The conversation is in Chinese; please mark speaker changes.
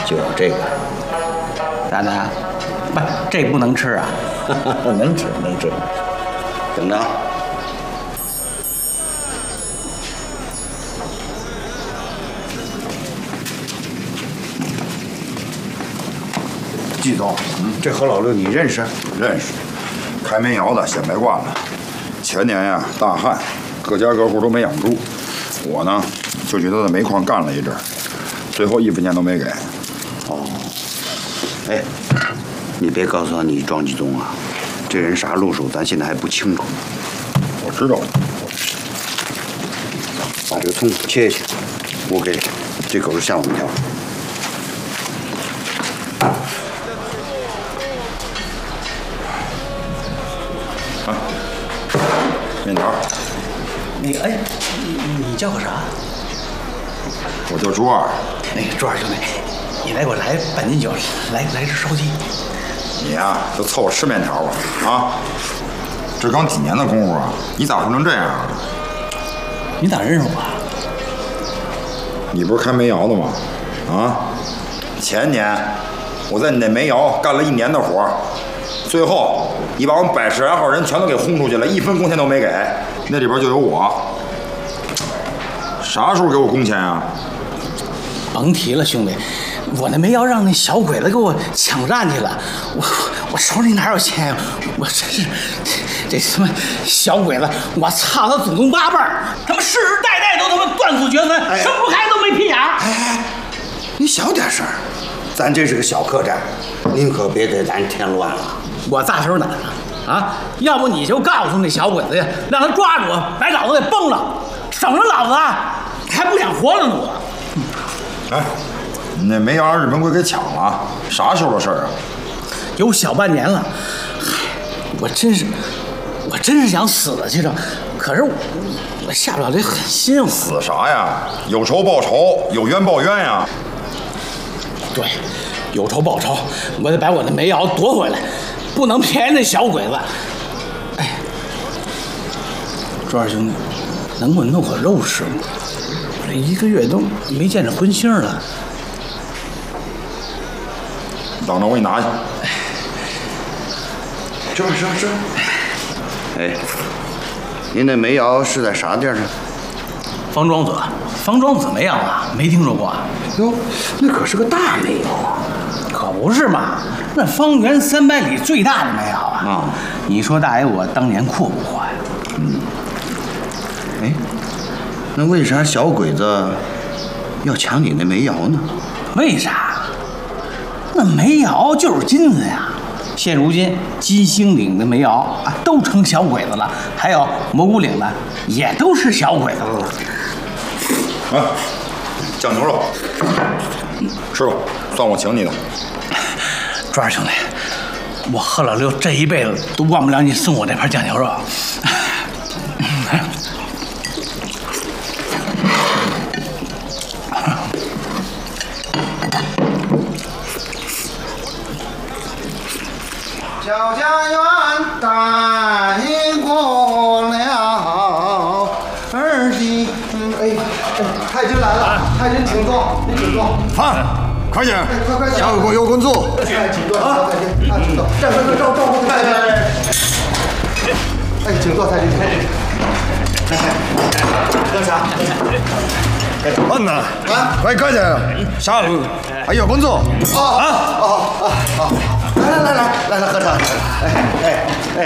Speaker 1: 就要这个。
Speaker 2: 咋的？不，这不能吃啊！
Speaker 1: 能吃，能吃。
Speaker 2: 等着。
Speaker 1: 季总，这何老六你认识？
Speaker 3: 认识，开煤窑的，先卖惯了。前年呀，大旱，各家各户都没养住，我呢就去他的煤矿干了一阵，最后1分钱都没给。
Speaker 1: 哦，哎，你别告诉你庄季总啊，这人啥路数咱现在还不清楚。
Speaker 3: 我知道。
Speaker 1: 把这个葱切一切，我给这可是下午条。
Speaker 3: 面条。
Speaker 2: 那个，哎，你叫个啥？
Speaker 3: 我叫朱二。
Speaker 2: 那个朱二兄弟，你来给我来半斤酒，来只烧鸡。
Speaker 3: 你呀，就凑合吃面条吧。啊，这刚几年的功夫啊，你咋混成这样啊？
Speaker 2: 你咋认识我啊？
Speaker 3: 你不是开煤窑的吗？啊，前年我在你那煤窑干了1年的活，最后你把我们110来号人全都给轰出去了，1分工钱都没给，那里边就有我。啥时候给我工钱啊？
Speaker 2: 甭提了，兄弟，我那煤窑让那小鬼子给我抢占去了，我手里哪有钱呀？我真是这什么小鬼子，我操他祖宗8辈儿，他们世世代代都他妈断子绝孙，生不开都没屁眼儿。
Speaker 1: 哎，你小点声，咱这是个小客栈，您可别给咱添乱了。
Speaker 2: 我咋手哪呢？啊，要不你就告诉那小鬼子呀，让他抓住我，把老子给崩了，省着老子还不想活了呢我。
Speaker 3: 哎，你那煤窑让日本鬼给抢了，啥时候的事儿啊？
Speaker 2: 有小半年了，嗨，我真是想死了去着，可是我下不了这狠心。
Speaker 3: 死啥呀？有仇报仇，有冤报冤呀。
Speaker 2: 对，有仇报仇，我得把我的煤窑夺回来，不能骗那小鬼子。哎，朱二兄弟，能给我弄口肉吃吗？这1个月都没见着荤腥了。
Speaker 3: 等着我给你拿去。
Speaker 1: 这。哎，您那煤窑是在啥地儿呢？
Speaker 2: 方庄子煤窑啊，没听说过啊？
Speaker 1: 哟，那可是个大煤窑啊！
Speaker 2: 可不是嘛，那方圆300里最大的煤窑啊！
Speaker 1: 啊，
Speaker 2: 你说大爷我当年阔不阔呀？
Speaker 1: 哎，那为啥小鬼子要抢你那煤窑呢？
Speaker 2: 为啥？那煤窑就是金子呀！现如今金星岭的煤窑啊，都成小鬼子了，还有蘑菇岭的也都是小鬼子了。
Speaker 3: 啊，酱牛肉，吃吧，算我请你的。
Speaker 2: 朱二兄弟，我何老六这一辈子都忘不了你送我这盘酱牛肉。
Speaker 1: 小家园带过了儿媳，
Speaker 4: 太君来了，太君请坐，您请坐。
Speaker 3: 快点！
Speaker 4: 快点！
Speaker 3: 下回有工作。
Speaker 4: 请坐啊！太君，站照顾太君。哎，请坐，太君，请坐。喝茶。
Speaker 3: 慢呐！啊，快点！下午还有工作。
Speaker 4: 来，喝茶。哎，